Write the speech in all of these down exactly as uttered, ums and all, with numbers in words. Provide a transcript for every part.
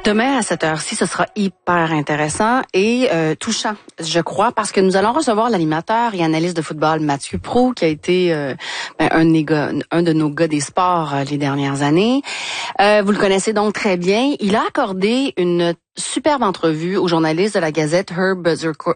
Demain, à cette heure-ci, ce sera hyper intéressant et euh, touchant, je crois, parce que nous allons recevoir l'animateur et analyste de football Mathieu Proulx, qui a été euh, ben, un, de gars, un de nos gars des sports euh, les dernières années. Euh, vous le connaissez donc très bien. Il a accordé une superbe entrevue au journaliste de la Gazette Herb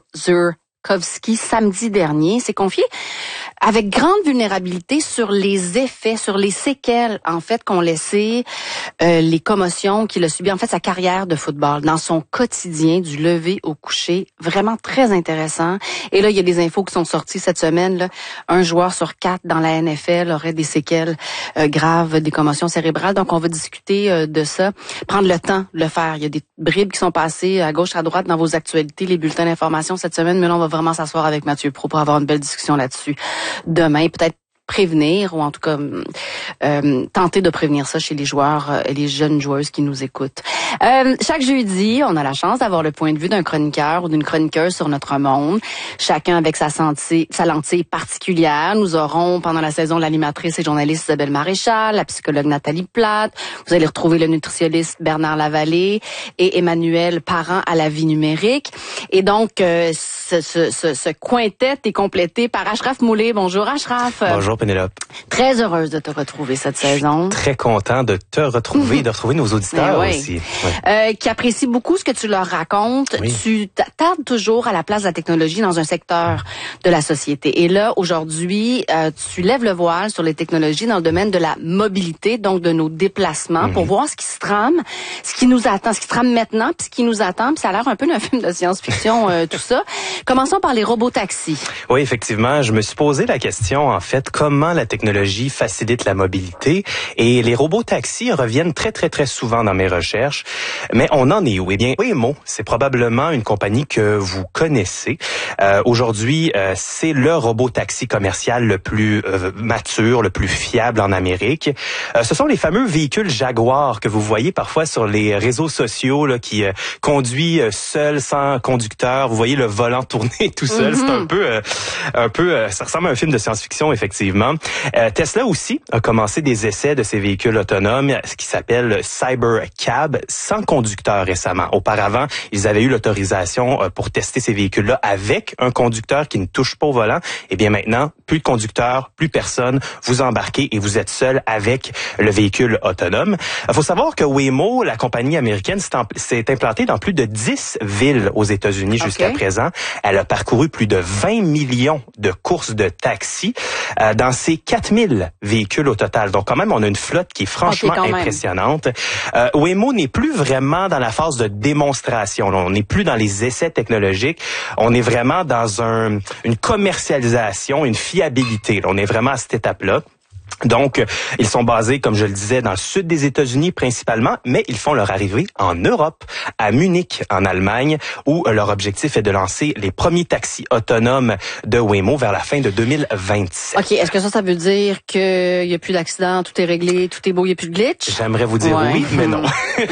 Zurkowsky samedi dernier. Il s'est confié avec grande vulnérabilité sur les effets, sur les séquelles, en fait, qu'ont laissé euh, les commotions qu'il a subies, en fait, sa carrière de football, dans son quotidien, du lever au coucher. Vraiment très intéressant. Et là, il y a des infos qui sont sorties cette semaine. Là. Un joueur sur quatre dans la N F L aurait des séquelles euh, graves, des commotions cérébrales. Donc, on va discuter euh, de ça, prendre le temps de le faire. Il y a des bribes qui sont passées à gauche, à droite dans vos actualités, les bulletins d'information cette semaine. Mais là, on va vraiment s'asseoir avec Mathieu Proulx pour avoir une belle discussion là-dessus. Demain, peut-être prévenir ou en tout cas euh, tenter de prévenir ça chez les joueurs et euh, les jeunes joueuses qui nous écoutent. Euh, chaque jeudi, on a la chance d'avoir le point de vue d'un chroniqueur ou d'une chroniqueuse sur notre monde, chacun avec sa santé, sa lentille particulière. Nous aurons pendant la saison l'animatrice et journaliste Isabelle Maréchal, la psychologue Nathalie Plate, vous allez retrouver le nutritionniste Bernard Lavallée et Emmanuel Parent à la vie numérique. Et donc, euh, ce, ce, ce, ce quintet est complété par Ashraf Moulay. Bonjour Ashraf. Bonjour Pénélope. Très heureuse de te retrouver cette saison. Très content de te retrouver, de retrouver nos auditeurs oui. aussi. Oui. Euh, qui apprécient beaucoup ce que tu leur racontes. Oui. Tu t'attardes toujours à la place de la technologie dans un secteur de la société. Et là, aujourd'hui, euh, tu lèves le voile sur les technologies dans le domaine de la mobilité, donc de nos déplacements, mm-hmm. pour voir ce qui se trame, ce qui nous attend, ce qui se trame maintenant, puis ce qui nous attend. Puis ça a l'air un peu d'un film de science-fiction, euh, tout ça. Commençons par les robots-taxis. Oui, effectivement, je me suis posé la question, en fait, comment la technologie facilite la mobilité. Et les robots-taxis reviennent très, très, très souvent dans mes recherches. Mais on en est où? Eh bien, Waymo, c'est probablement une compagnie que vous connaissez. Euh, aujourd'hui, euh, c'est le robot-taxi commercial le plus euh, mature, le plus fiable en Amérique. Euh, ce sont les fameux véhicules Jaguar que vous voyez parfois sur les réseaux sociaux là, qui euh, conduit euh, seul, sans conducteur. Vous voyez le volant tourner tout seul. Mm-hmm. C'est un peu, euh, un peu, euh, ça ressemble à un film de science-fiction, effectivement. Euh, Tesla aussi a commencé des essais de ces véhicules autonomes, ce qui s'appelle Cybercab, sans conducteur récemment. Auparavant, ils avaient eu l'autorisation pour tester ces véhicules-là avec un conducteur qui ne touche pas au volant. Et bien maintenant, plus de conducteur, plus personne, vous embarquez et vous êtes seul avec le véhicule autonome. Il faut savoir que Waymo, la compagnie américaine, s'est implantée dans plus de dix villes aux États-Unis jusqu'à okay. présent. Elle a parcouru plus de vingt millions de courses de taxi euh, dans ses quatre mille véhicules au total. Donc quand même, on a une flotte qui est franchement okay, impressionnante. Euh, Waymo n'est plus vraiment dans la phase de démonstration. On n'est plus dans les essais technologiques. On est vraiment dans un, une commercialisation, une fiabilité. On est vraiment à cette étape-là. Donc, ils sont basés, comme je le disais, dans le sud des États-Unis principalement, mais ils font leur arrivée en Europe, à Munich, en Allemagne, où leur objectif est de lancer les premiers taxis autonomes de Waymo vers la fin de deux mille vingt-sept. OK, est-ce que ça, ça veut dire qu'il n'y a plus d'accident, tout est réglé, tout est beau, il n'y a plus de glitch? J'aimerais vous dire ouais. oui, mais non.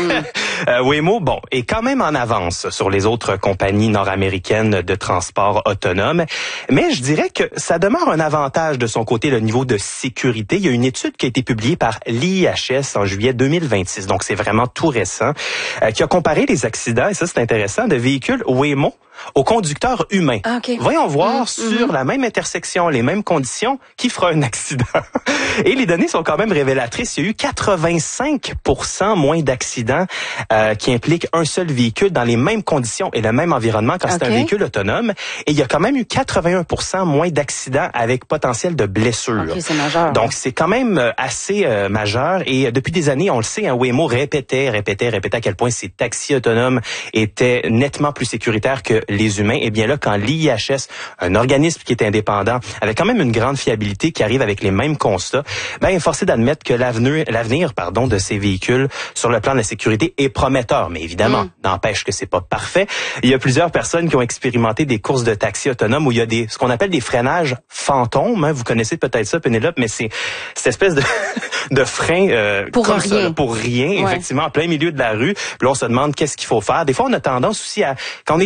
euh, Waymo, bon, est quand même en avance sur les autres compagnies nord-américaines de transport autonome, mais je dirais que ça demeure un avantage de son côté, le niveau de sécurité. Il y a une étude qui a été publiée par l'I H S en juillet deux mille vingt-six, donc c'est vraiment tout récent, euh, qui a comparé les accidents, et ça c'est intéressant, de véhicules Waymo aux conducteurs humains. Okay. Voyons voir mmh, sur mmh. la même intersection, les mêmes conditions, qui fera un accident. Et les données sont quand même révélatrices. Il y a eu quatre-vingt-cinq pour cent moins d'accidents euh, qui impliquent un seul véhicule dans les mêmes conditions et le même environnement quand okay. c'est un véhicule autonome. Et il y a quand même eu quatre-vingt-un pour cent moins d'accidents avec potentiel de blessures. Okay, c'est majeur. Donc c'est quand même assez euh, majeur. Et euh, depuis des années, on le sait, hein, Waymo répétait, répétait, répétait à quel point ces taxis autonomes étaient nettement plus sécuritaires que les humains. Et bien là, quand l'I H S, un organisme qui est indépendant, avec quand même une grande fiabilité, qui arrive avec les mêmes constats, ben forcé d'admettre que l'avenir, l'avenir, pardon, de ces véhicules sur le plan de la sécurité est prometteur. Mais évidemment, mm. n'empêche que c'est pas parfait. Il y a plusieurs personnes qui ont expérimenté des courses de taxi autonomes où il y a des, ce qu'on appelle des freinages fantômes. Hein. Vous connaissez peut-être ça, Pénélope, mais c'est cette espèce de, de frein euh, pour comme rien. Ça, pour rien, ouais. effectivement, en plein milieu de la rue. Puis là, on se demande qu'est-ce qu'il faut faire. Des fois, on a tendance aussi à, quand on est passager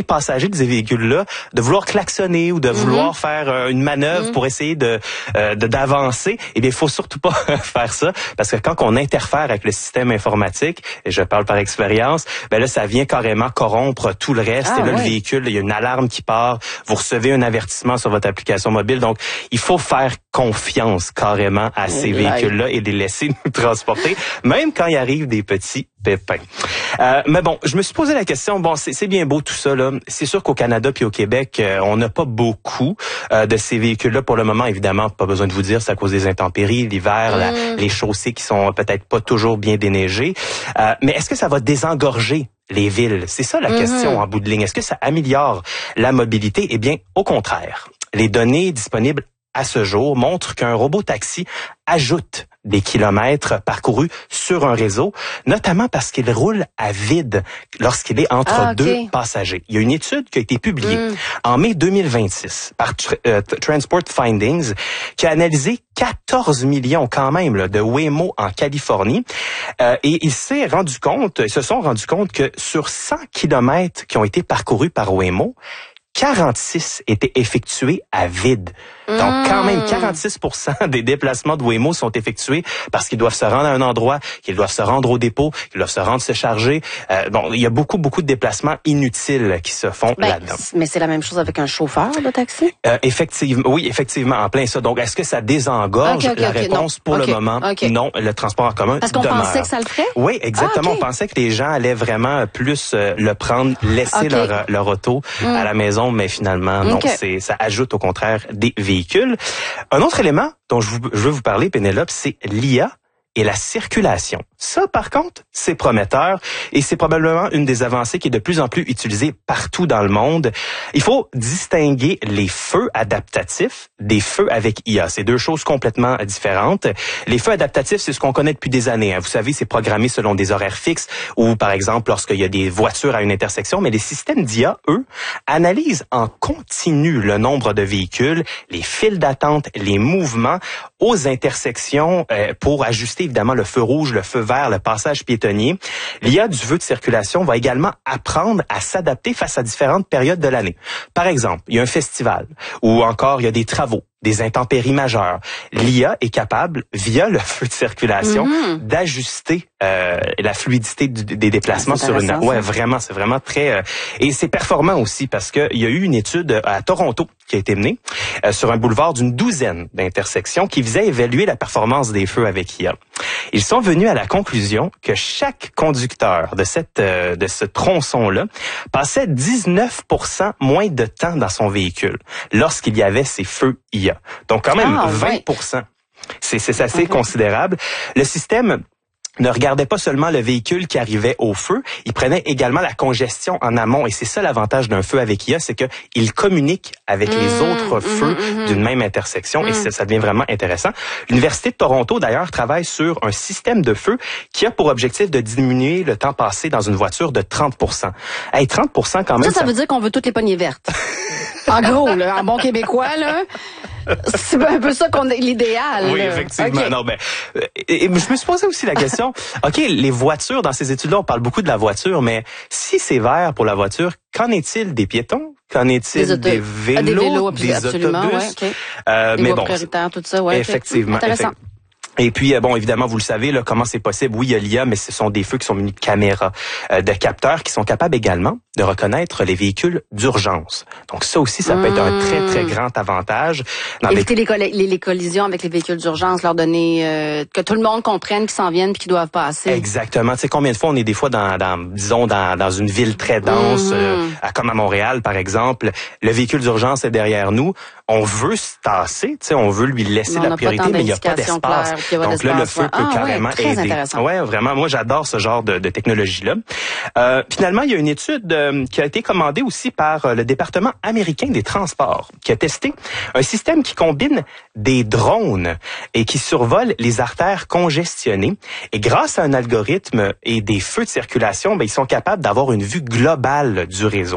conduit des véhicules-là de vouloir klaxonner ou de vouloir mm-hmm. faire euh, une manœuvre mm-hmm. pour essayer de, euh, de d'avancer, eh bien, il faut surtout pas faire ça, parce que quand on interfère avec le système informatique, et je parle par expérience, ben là, ça vient carrément corrompre tout le reste. Ah, et là, ouais. le véhicule, il y a une alarme qui part, vous recevez un avertissement sur votre application mobile. Donc, il faut faire confiance carrément à ces ouais. véhicules-là et les laisser nous transporter, même quand il arrive des petits pépins. Euh, mais bon, je me suis posé la question, bon, c'est, c'est bien beau tout ça, là. C'est sûr qu'au Canada puis au Québec, euh, on n'a pas beaucoup euh, de ces véhicules-là pour le moment. Évidemment, pas besoin de vous dire, c'est à cause des intempéries, l'hiver, mm. la, les chaussées qui sont peut-être pas toujours bien déneigées. Euh, mais est-ce que ça va désengorger les villes? C'est ça la mm-hmm. question en bout de ligne. Est-ce que ça améliore la mobilité? Eh bien, au contraire. Les données disponibles à ce jour montrent qu'un robot taxi ajoute des kilomètres parcourus sur un réseau, notamment parce qu'il roule à vide lorsqu'il est entre ah, okay. deux passagers. Il y a une étude qui a été publiée mm. en mai deux mille vingt-six par euh, Transport Findings qui a analysé quatorze millions quand même là, de Waymo en Californie euh, et il s'est rendu compte, ils se sont rendus compte que sur cent kilomètres qui ont été parcourus par Waymo, quarante-six étaient effectués à vide. Donc, quand même, quarante-six pour cent des déplacements de Waymo sont effectués parce qu'ils doivent se rendre à un endroit, qu'ils doivent se rendre au dépôt, qu'ils doivent se rendre se charger. Euh, bon, il y a beaucoup, beaucoup de déplacements inutiles qui se font ben, là-dedans. Mais c'est la même chose avec un chauffeur de taxi? Euh, effectivement, oui, effectivement, en plein ça. Donc, est-ce que ça désengorge? Okay, okay, la okay, réponse, non. pour okay, le moment, okay. non. Le transport en commun Parce qu'on demeure. pensait que ça le ferait? Oui, exactement. Ah, okay. On pensait que les gens allaient vraiment plus euh, le prendre, laisser okay. leur, leur auto mm. à la maison, mais finalement, non. Okay. C'est, ça ajoute au contraire des véhicules. Un autre élément dont je, vous, je veux vous parler, Pénélope, c'est l'I A et la circulation. Ça, par contre, c'est prometteur et c'est probablement une des avancées qui est de plus en plus utilisée partout dans le monde. Il faut distinguer les feux adaptatifs des feux avec I A. C'est deux choses complètement différentes. Les feux adaptatifs, c'est ce qu'on connaît depuis des années. Hein. Vous savez, c'est programmé selon des horaires fixes ou, par exemple, lorsqu'il y a des voitures à une intersection. Mais les systèmes d'I A, eux, analysent en continu le nombre de véhicules, les files d'attente, les mouvements aux intersections euh, pour ajuster évidemment le feu rouge, le feu vert, le passage piétonnier. L'I A du feu de circulation va également apprendre à s'adapter face à différentes périodes de l'année. Par exemple, il y a un festival ou encore il y a des travaux, des intempéries majeures. L'I A est capable, via le feu de circulation, mm-hmm. d'ajuster euh, la fluidité du, des déplacements ah, sur une... Ouais, vraiment, c'est vraiment très... Euh, et c'est performant aussi parce que il y a eu une étude à Toronto qui a été menée euh, sur un boulevard d'une douzaine d'intersections qui visait à évaluer la performance des feux avec I A. Ils sont venus à la conclusion que chaque conducteur de cette euh, de ce tronçon-là passait dix-neuf pour cent moins de temps dans son véhicule lorsqu'il y avait ces feux I A. Donc quand même ah, vingt pour cent. Ouais. C'est, c'est assez okay. considérable. Le système ne regardait pas seulement le véhicule qui arrivait au feu, il prenait également la congestion en amont. Et c'est ça l'avantage d'un feu avec I A, c'est que il communique avec mmh, les autres feux mmh, mmh. d'une même intersection. Mmh. Et ça, ça devient vraiment intéressant. L'Université de Toronto, d'ailleurs, travaille sur un système de feu qui a pour objectif de diminuer le temps passé dans une voiture de trente pour cent. Hey, trente pour cent quand même... Ça, ça, ça... veut dire qu'on veut toutes les poignées vertes. En gros, là, en bon québécois, là... C'est un peu ça qu'on est l'idéal. Oui, effectivement. Okay. Non, ben, et, et je me suis posé aussi la question. OK, les voitures, dans ces études-là, on parle beaucoup de la voiture, mais si c'est vert pour la voiture, qu'en est-il des piétons? Qu'en est-il des, auto- des vélos, ah, des, vélos, des autobus? Ouais, okay. euh, des mais voies bon, prioritaires, tout ça, ouais. Effectivement. Intéressant. Effectivement. Et puis, bon, évidemment, vous le savez, là, comment c'est possible. Oui, il y a l'I A, mais ce sont des feux qui sont munis de caméras, euh, de capteurs qui sont capables également de reconnaître les véhicules d'urgence. Donc ça aussi, ça peut mmh. être un très, très grand avantage. Dans Éviter des... les, coll- les, les collisions avec les véhicules d'urgence, leur donner... Euh, que tout le monde comprenne qu'ils s'en viennent et qu'ils doivent passer. Exactement. Tu sais, combien de fois on est des fois dans, dans disons, dans, dans une ville très dense, mmh. euh, comme à Montréal, par exemple. Le véhicule d'urgence est derrière nous. On veut se tasser, tu sais, on veut lui laisser la priorité, mais il n'y a pas d'espace. Claire, Donc là, le feu peut ah, carrément ouais, très aider. Intéressant. Ouais, vraiment. Moi, j'adore ce genre de, de technologie-là. Euh, finalement, il y a une étude euh, qui a été commandée aussi par euh, le département américain des transports, qui a testé un système qui combine des drones et qui survole les artères congestionnées. Et grâce à un algorithme et des feux de circulation, ben, ils sont capables d'avoir une vue globale du réseau.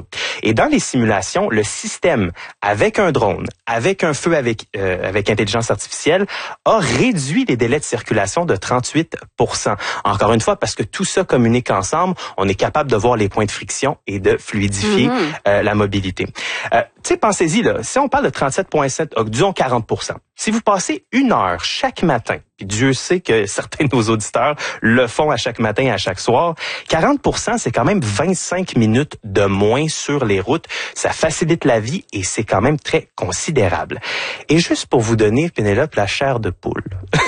Et dans les simulations, le système, avec un drone, avec un feu avec, euh, avec intelligence artificielle, a réduit les délais de circulation de trente-huit pour cent. Encore une fois, parce que tout ça communique ensemble, on est capable de voir les points de friction et de fluidifier mm-hmm. euh, la mobilité. Euh, tu sais, pensez-y, là, si on parle de trente-sept virgule sept, oh, disons quarante pour cent, si vous passez une heure chaque matin, puis Dieu sait que certains de nos auditeurs le font à chaque matin et à chaque soir, quarante pour cent, c'est quand même vingt-cinq minutes de moins sur les routes. Ça facilite la vie et c'est quand même très considérable. Et juste pour vous donner, Pénélope, la chair de poule,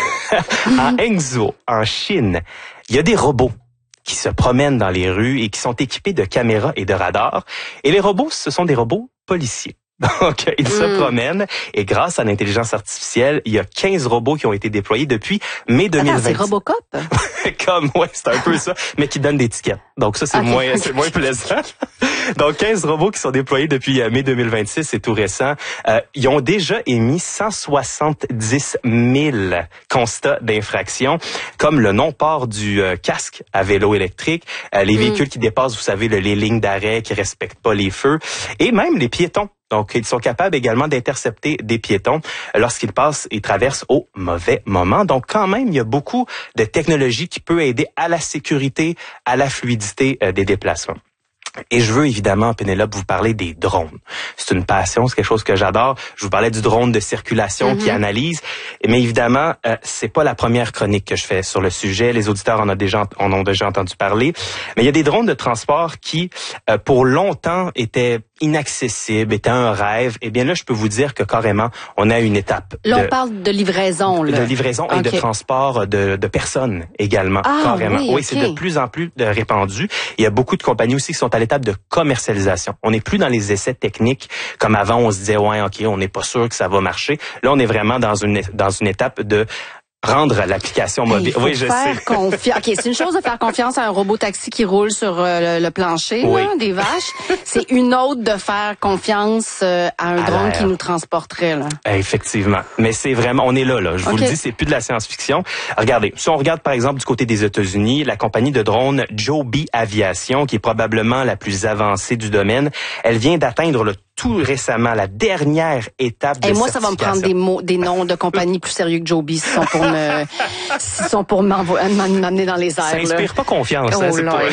à Hangzhou, en Chine, il y a des robots qui se promènent dans les rues et qui sont équipés de caméras et de radars. Et les robots, ce sont des robots policiers. Donc, ils mm. se promènent et grâce à l'intelligence artificielle, il y a quinze robots qui ont été déployés depuis mai deux mille vingt. Attends, c'est Robocop? Comme, ouais, c'est un peu ça, mais qui donnent des tickets. Donc ça, c'est okay. moins, c'est moins plaisant. Donc, quinze robots qui sont déployés depuis euh, mai deux mille vingt-six, c'est tout récent. Euh, ils ont déjà émis cent soixante-dix mille constats d'infraction, comme le non-port du euh, casque à vélo électrique, euh, les mm. véhicules qui dépassent, vous savez, le, les lignes d'arrêt, qui respectent pas les feux, et même les piétons. Donc, ils sont capables également d'intercepter des piétons lorsqu'ils passent et traversent au mauvais moment. Donc, quand même, il y a beaucoup de technologies qui peuvent aider à la sécurité, à la fluidité euh, des déplacements. Et je veux évidemment, Pénélope, vous parler des drones. C'est une passion, c'est quelque chose que j'adore. Je vous parlais du drone de circulation mm-hmm. qui analyse. Mais évidemment, euh, c'est pas la première chronique que je fais sur le sujet. Les auditeurs en ont déjà, en ont déjà entendu parler. Mais il y a des drones de transport qui, euh, pour longtemps, étaient inaccessibles, étaient un rêve. Eh bien là, je peux vous dire que carrément, on a une étape. Là, de, on parle de livraison. Là. De livraison okay. et de transport de, de personnes également. Ah, carrément. Oui, oui okay. c'est de plus en plus de répandu. Il y a beaucoup de compagnies aussi qui sont à l'étape de commercialisation. On n'est plus dans les essais techniques comme avant. On se disait ouais, ok, on n'est pas sûr que ça va marcher. Là, on est vraiment dans une dans une étape de rendre l'application mobile. Il faut oui, je faire sais. Confiance. Ok, c'est une chose de faire confiance à un robot taxi qui roule sur euh, le, le plancher oui. là, des vaches. C'est une autre de faire confiance euh, à un à drone l'air. Qui nous transporterait là. Effectivement. Mais c'est vraiment, on est là, là. Je okay. vous le dis, c'est plus de la science-fiction. Regardez, si on regarde par exemple du côté des États-Unis, la compagnie de drones Joby Aviation, qui est probablement la plus avancée du domaine, elle vient d'atteindre le tout récemment la dernière étape de Et moi, ça va me prendre des mots, des noms de compagnies plus sérieux que Joby, s'ils sont pour me, s'ils sont pour m'amener dans les airs. Ça inspire là. Pas confiance, oh hein, c'est pas...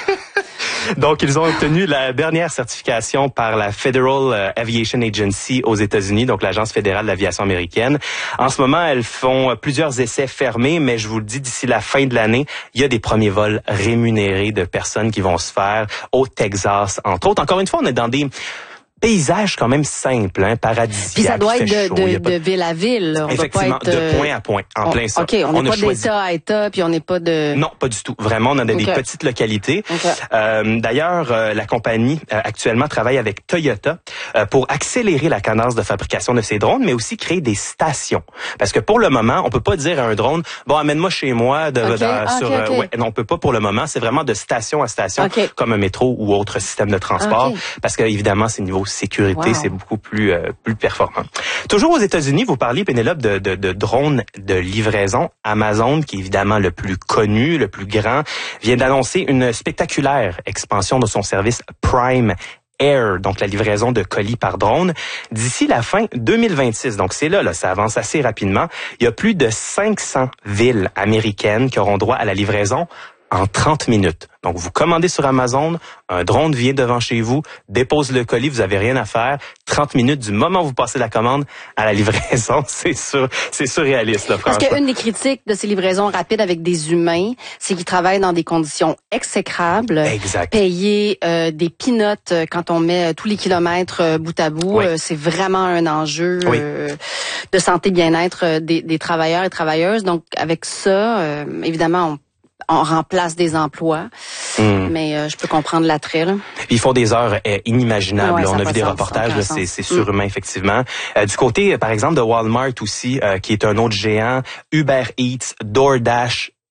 Donc, ils ont obtenu la dernière certification par la Federal Aviation Agency aux États-Unis, donc l'Agence fédérale de l'aviation américaine. En ce moment, elles font plusieurs essais fermés, mais je vous le dis, d'ici la fin de l'année, il y a des premiers vols rémunérés de personnes qui vont se faire au Texas, entre autres. Encore une fois, on est dans des paysage quand même simple, hein, paradisiaque. Puis ça doit être de, chaud, de, de, de ville à ville. Là. On Effectivement, doit pas être, de point à point, en on, plein ça. OK, on n'est pas d'État à État, puis on n'est pas de... Non, pas du tout. Vraiment, on a des okay. petites localités. Okay. Euh, d'ailleurs, euh, la compagnie euh, actuellement travaille avec Toyota euh, pour accélérer la cadence de fabrication de ces drones, mais aussi créer des stations. Parce que pour le moment, on peut pas dire à un drone, bon, amène-moi chez moi, de, okay. dans, ah, sur... okay, okay. Euh, ouais, non, on peut pas pour le moment. C'est vraiment de station à station, okay. comme un métro ou autre système de transport. Okay. Parce que évidemment, c'est niveau sécurité, wow. c'est beaucoup plus euh, plus performant. Toujours aux États-Unis, vous parliez, Pénélope, de, de, de drones de livraison. Amazon, qui est évidemment le plus connu, le plus grand, vient d'annoncer une spectaculaire expansion de son service Prime Air, donc la livraison de colis par drone, d'ici la fin deux mille vingt-six. Donc c'est là, là, ça avance assez rapidement. Il y a plus de cinq cents villes américaines qui auront droit à la livraison en trente minutes. Donc, vous commandez sur Amazon, un drone vient devant chez vous, dépose le colis, vous avez rien à faire. trente minutes du moment où vous passez la commande à la livraison, c'est sûr, c'est surréaliste, là, franchement. Parce qu'une des critiques de ces livraisons rapides avec des humains, c'est qu'ils travaillent dans des conditions exécrables. Exact. Payer euh, des peanuts quand on met tous les kilomètres euh, bout à bout, oui. euh, c'est vraiment un enjeu oui. euh, de santé bien-être des, des travailleurs et travailleuses. Donc, avec ça, euh, évidemment, on on remplace des emplois, mmh. mais euh, je peux comprendre l'attrait. Là. Ils font des heures euh, inimaginables. Ouais, on a vu des sens, reportages, là, c'est, c'est surhumain, mmh. effectivement. Euh, du côté, par exemple, de Walmart aussi, euh, qui est un autre géant, Uber Eats, DoorDash,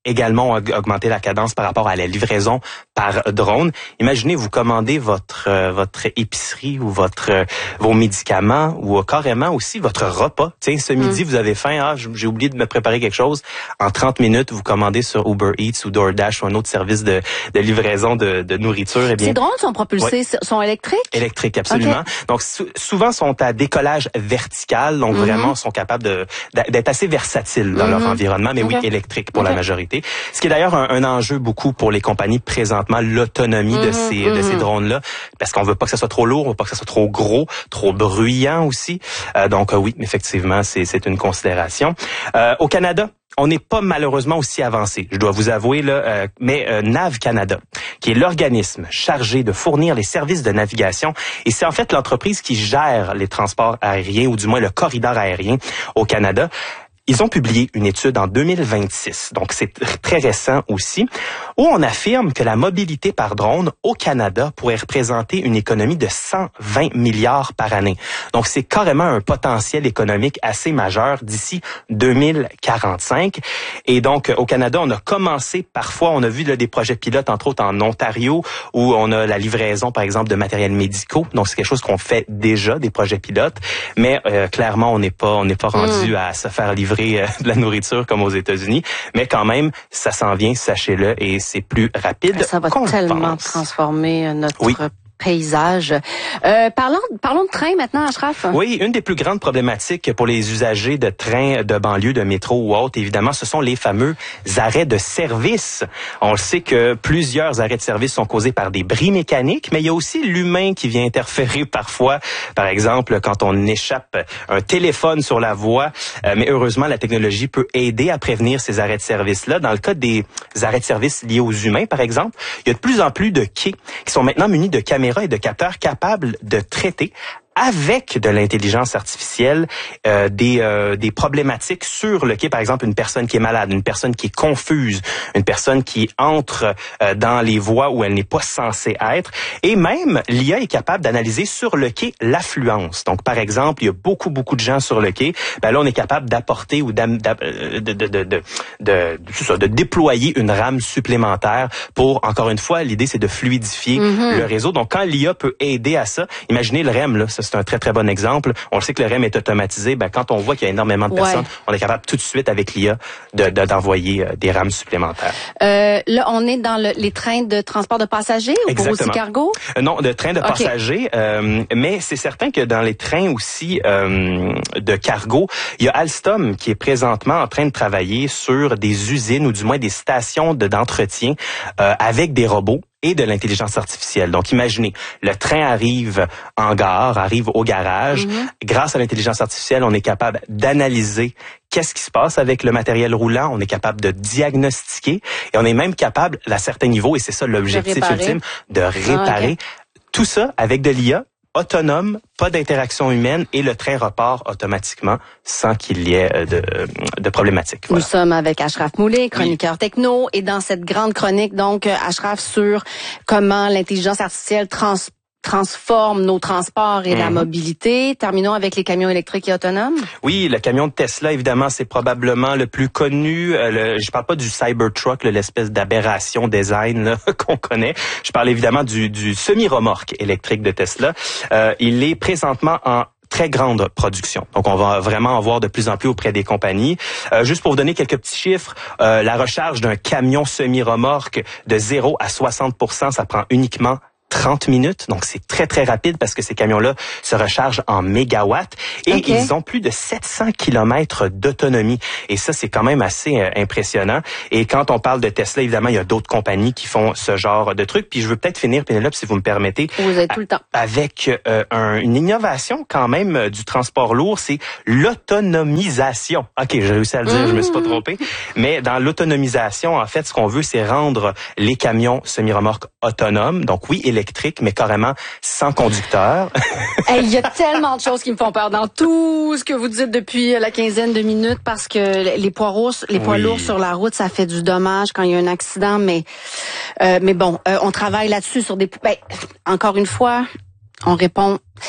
également augmenter la cadence par rapport à la livraison par drone. Imaginez, vous commandez votre euh, votre épicerie ou votre euh, vos médicaments ou euh, carrément aussi votre repas. Tiens, ce midi, mmh. vous avez faim, ah, j'ai oublié de me préparer quelque chose. En trente minutes, vous commandez sur Uber Eats ou DoorDash ou un autre service de, de livraison de, de nourriture. Eh bien, ces drones sont propulsés, ouais. sont électriques? Électriques, absolument. Okay. Donc, sou- souvent, sont à décollage vertical, donc mmh. vraiment sont capables de d'être assez versatiles dans mmh. leur environnement, mais okay. oui, électriques pour okay. la majorité. Ce qui est d'ailleurs un, un enjeu beaucoup pour les compagnies présentement, l'autonomie mmh, de ces mmh. de ces drones-là, parce qu'on veut pas que ça soit trop lourd, on veut pas que ça soit trop gros, trop bruyant aussi. Euh, donc euh, oui, effectivement, c'est c'est une considération. Euh, au Canada, on n'est pas malheureusement aussi avancé, je dois vous avouer, là, euh, mais euh, Nav Canada, qui est l'organisme chargé de fournir les services de navigation, et c'est en fait l'entreprise qui gère les transports aériens, ou du moins le corridor aérien au Canada. Ils ont publié une étude en deux mille vingt-six, donc c'est très récent aussi, où on affirme que la mobilité par drone au Canada pourrait représenter une économie de cent vingt milliards par année. Donc c'est carrément un potentiel économique assez majeur d'ici deux mille quarante-cinq. Et donc au Canada, on a commencé parfois, on a vu là, des projets pilotes, entre autres en Ontario, où on a la livraison par exemple de matériels médicaux. Donc c'est quelque chose qu'on fait déjà, des projets pilotes, mais euh, clairement on n'est pas on n'est pas rendu mmh. à se faire livrer de la nourriture comme aux États-Unis, mais quand même, ça s'en vient, sachez-le, et c'est plus rapide. Ça va qu'on tellement pense. transformer notre oui. paysage. Euh, parlons, parlons de train maintenant, Ashraf. Oui, une des plus grandes problématiques pour les usagers de trains de banlieue, de métro ou autres, évidemment, ce sont les fameux arrêts de service. On le sait que plusieurs arrêts de service sont causés par des bris mécaniques, mais il y a aussi l'humain qui vient interférer parfois. Par exemple, quand on échappe un téléphone sur la voie, euh, mais heureusement, la technologie peut aider à prévenir ces arrêts de service-là. Dans le cas des arrêts de service liés aux humains, par exemple, il y a de plus en plus de quais qui sont maintenant munis de caméras et de capteurs capables de traiter avec de l'intelligence artificielle euh, des euh, des problématiques sur le quai, par exemple une personne qui est malade, une personne qui est confuse, une personne qui entre euh, dans les voies où elle n'est pas censée être, et même l'I A est capable d'analyser sur le quai l'affluence. Donc par exemple, il y a beaucoup beaucoup de gens sur le quai, ben là on est capable d'apporter ou d'am, d'am, de de de de de, de, de, de déployer une rame supplémentaire pour, encore une fois, l'idée c'est de fluidifier mm-hmm. le réseau. Donc quand l'I A peut aider à ça, imaginez le R E M là, ça c'est un très, très bon exemple. On le sait que le R E M est automatisé. Ben, quand on voit qu'il y a énormément de personnes, ouais. on est capable tout de suite, avec l'I A, de, de, d'envoyer euh, des rames supplémentaires. Euh, là, on est dans le, les trains de transport de passagers ou pour aussi cargo? Euh, non, de trains de okay. passagers. Euh, mais c'est certain que dans les trains aussi euh, de cargo, il y a Alstom qui est présentement en train de travailler sur des usines ou du moins des stations de, d'entretien euh, avec des robots et de l'intelligence artificielle. Donc, imaginez, le train arrive en gare, arrive au garage. Mm-hmm. Grâce à l'intelligence artificielle, on est capable d'analyser qu'est-ce qui se passe avec le matériel roulant. On est capable de diagnostiquer et on est même capable, à certains niveaux, et c'est ça l'objectif ultime, de réparer. Ah, okay. Tout ça avec de l'I A, autonome, pas d'interaction humaine, et le train repart automatiquement sans qu'il y ait de, de problématiques. Voilà. Nous sommes avec Ashraf Moulay, chroniqueur oui. techno, et dans cette grande chronique, donc, Ashraf, sur comment l'intelligence artificielle trans transforme nos transports et mmh. la mobilité. Terminons avec les camions électriques et autonomes. Oui, le camion de Tesla, évidemment, c'est probablement le plus connu. Euh, le, je parle pas du Cybertruck, là, l'espèce d'aberration design là, qu'on connaît. Je parle évidemment du, du semi-remorque électrique de Tesla. Euh, il est présentement en très grande production. Donc, on va vraiment en voir de plus en plus auprès des compagnies. Euh, juste pour vous donner quelques petits chiffres, euh, la recharge d'un camion semi-remorque de zéro à soixante pour cent, ça prend uniquement trente minutes, donc c'est très très rapide parce que ces camions-là se rechargent en mégawatts et okay. ils ont plus de sept cents kilomètres d'autonomie et ça c'est quand même assez euh, impressionnant. Et quand on parle de Tesla, évidemment il y a d'autres compagnies qui font ce genre de trucs. Puis je veux peut-être finir, Pénélope, si vous me permettez, vous avez tout le temps, avec euh, un, une innovation quand même euh, du transport lourd, c'est l'autonomisation. Ok, j'ai réussi à le dire, mmh. je me suis pas trompé. Mais dans l'autonomisation, en fait, ce qu'on veut, c'est rendre les camions semi-remorques autonomes. Donc oui, électrique, mais carrément sans conducteur. Il y a tellement de choses qui me font peur dans tout ce que vous dites depuis la quinzaine de minutes, parce que les poids lourds, les poids oui. lourds sur la route, ça fait du dommage quand il y a un accident, mais euh, mais bon, euh, on travaille là-dessus sur des... Ben, encore une fois, on répond...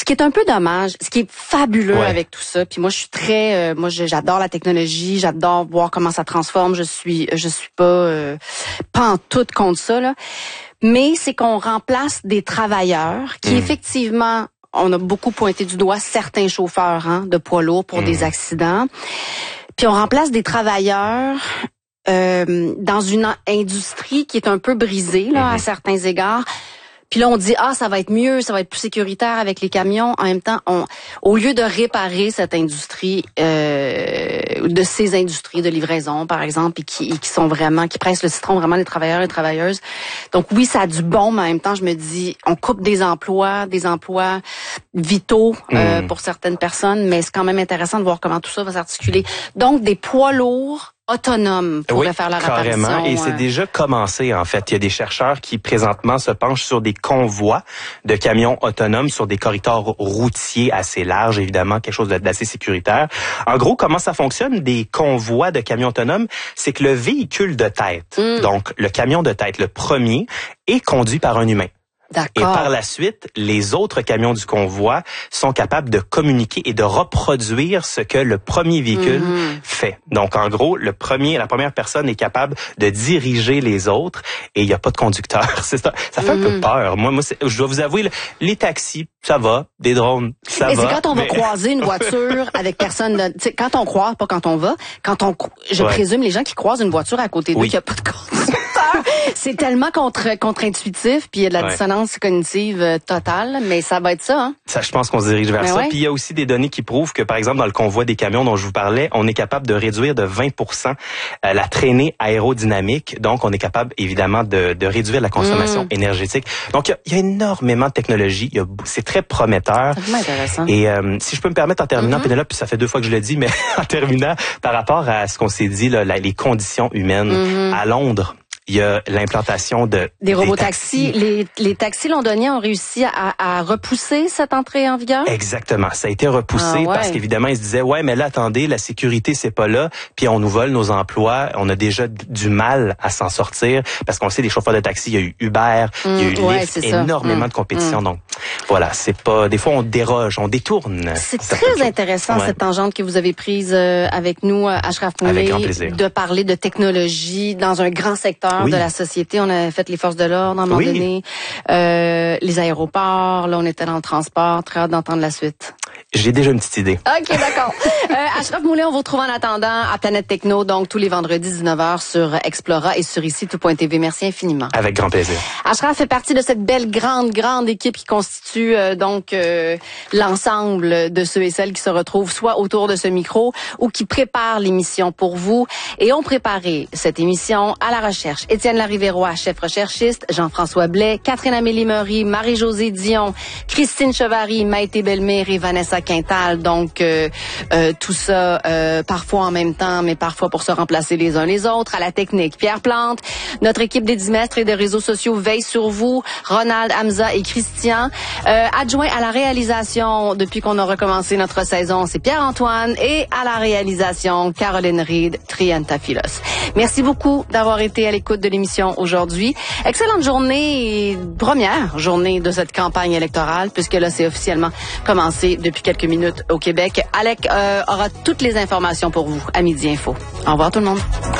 Ce qui est un peu dommage, ce qui est fabuleux ouais. avec tout ça, puis moi je suis très, euh, moi j'adore la technologie, j'adore voir comment ça transforme, je suis, je suis pas, euh, pas en tout contre ça là, mais c'est qu'on remplace des travailleurs qui mmh. effectivement, on a beaucoup pointé du doigt certains chauffeurs hein, de poids lourds pour mmh. des accidents, puis on remplace des travailleurs euh, dans une industrie qui est un peu brisée là mmh. à certains égards. Puis là, on dit, ah, ça va être mieux, ça va être plus sécuritaire avec les camions. En même temps, on, au lieu de réparer cette industrie, euh, de ces industries de livraison, par exemple, et qui, qui sont vraiment, qui pressent le citron vraiment les travailleurs et les travailleuses. Donc oui, ça a du bon, mais en même temps, je me dis, on coupe des emplois, des emplois vitaux euh, mmh. pour certaines personnes, mais c'est quand même intéressant de voir comment tout ça va s'articuler. Donc, des poids lourds autonome pourrait oui, faire la carrément. réparation. Et c'est déjà commencé, en fait. Il y a des chercheurs qui, présentement, se penchent sur des convois de camions autonomes sur des corridors routiers assez larges, évidemment, quelque chose d'assez sécuritaire. En gros, comment ça fonctionne, des convois de camions autonomes? C'est que le véhicule de tête, mm. donc le camion de tête, le premier, est conduit par un humain. D'accord. Et par la suite, les autres camions du convoi sont capables de communiquer et de reproduire ce que le premier véhicule mm-hmm. fait. Donc, en gros, le premier, la première personne est capable de diriger les autres et il n'y a pas de conducteur. C'est ça, ça fait mm. un peu peur. Moi, moi, je dois vous avouer, les taxis, ça va. Des drones, ça mais va. Mais c'est quand on mais... va croiser une voiture avec personne, de, tu sais, quand on croise, pas quand on va, quand on, je ouais. présume les gens qui croisent une voiture à côté d'eux, oui. qu'il n'y a pas de conducteur. C'est tellement contre, contre-intuitif, puis il y a de la ouais. dissonance cognitive euh, totale, mais ça va être ça, hein? Ça, je pense qu'on se dirige vers mais ça. Ouais. Puis il y a aussi des données qui prouvent que, par exemple, dans le convoi des camions dont je vous parlais, on est capable de réduire de vingt pour cent euh, la traînée aérodynamique. Donc, on est capable, évidemment, de, de réduire la consommation mmh. énergétique. Donc, il y, y a énormément de technologies. Il y a, c'est très prometteur. C'est vraiment intéressant. Et euh, si je peux me permettre, en terminant, mmh. Pénélope, puis ça fait deux fois que je le dis, mais en terminant, par rapport à ce qu'on s'est dit, là, la, les conditions humaines mmh. à Londres, il y a l'implantation de des robotaxis. Les, les taxis londoniens ont réussi à, à repousser cette entrée en vigueur? Exactement. Ça a été repoussé ah, ouais. parce qu'évidemment, ils se disaient, ouais, mais là, attendez, la sécurité, c'est pas là, puis on nous vole nos emplois. On a déjà du mal à s'en sortir parce qu'on sait, des chauffeurs de taxi, il y a eu Uber, mmh, il y a eu ouais, Lyft, énormément mmh, de compétition. Mmh. Donc, voilà, c'est pas... Des fois, on déroge, on détourne. C'est très intéressant, ouais. cette tangente que vous avez prise avec nous, Ashraf Moulay, de parler de technologie dans un grand secteur oui. de la société. On a fait les forces de l'ordre à un moment oui. donné, euh, les aéroports, là on était dans le transport. Très hâte d'entendre la suite. J'ai déjà une petite idée. OK, d'accord. euh, Ashraf Moulay, on vous retrouve en attendant à Planète Techno, donc tous les vendredis dix-neuf heures sur Explora et sur ici tout point t v. Merci infiniment. Avec grand plaisir. Ashraf fait partie de cette belle, grande, grande équipe qui constitue euh, donc euh, l'ensemble de ceux et celles qui se retrouvent soit autour de ce micro ou qui préparent l'émission pour vous. Et ont préparé cette émission à la recherche Étienne Larivérois, chef recherchiste, Jean-François Blais, Catherine-Amélie Meury, Marie-Josée Dion, Christine Chevary, Maïté Bellemire et Vanessa Quintal. Donc, euh, euh, tout ça, euh, parfois en même temps, mais parfois pour se remplacer les uns les autres. À la technique, Pierre Plante. Notre équipe d'Edimestre et des réseaux sociaux veille sur vous. Ronald, Hamza et Christian. Euh, adjoint à la réalisation, depuis qu'on a recommencé notre saison, c'est Pierre-Antoine. Et à la réalisation, Caroline Reed, Triantafilos. Merci beaucoup d'avoir été à l'écoute de l'émission aujourd'hui. Excellente journée et première journée de cette campagne électorale, puisque là, c'est officiellement commencé depuis quelques minutes au Québec. Alec euh, aura toutes les informations pour vous à Midi Info. Au revoir tout le monde.